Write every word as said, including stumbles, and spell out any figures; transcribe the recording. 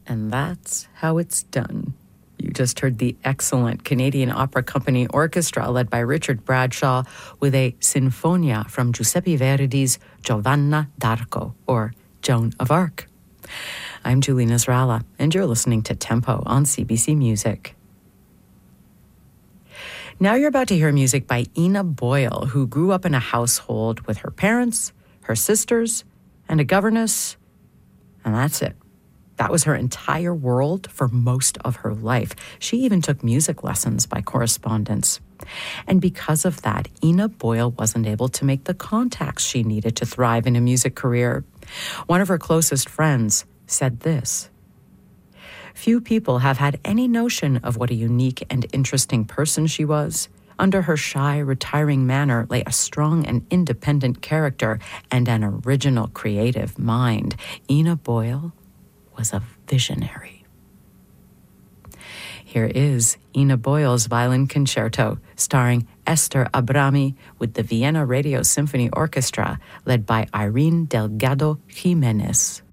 And that's how it's done. You just heard the excellent Canadian Opera Company Orchestra led by Richard Bradshaw with a Sinfonia from Giuseppe Verdi's Giovanna d'Arco, or Joan of Arc. I'm Julie Nasrallah, and you're listening to Tempo on C B C Music. Now you're about to hear music by Ina Boyle, who grew up in a household with her parents, her sisters, and a governess, and that's it. That was her entire world for most of her life. She even took music lessons by correspondence. And because of that, Ina Boyle wasn't able to make the contacts she needed to thrive in a music career. One of her closest friends said this: "Few people have had any notion of what a unique and interesting person she was. Under her shy, retiring manner lay a strong and independent character and an original creative mind. Ina Boyle was a visionary." Here is Ina Boyle's Violin Concerto, starring Esther Abrami with the Vienna Radio Symphony Orchestra, led by Irene Delgado Jimenez.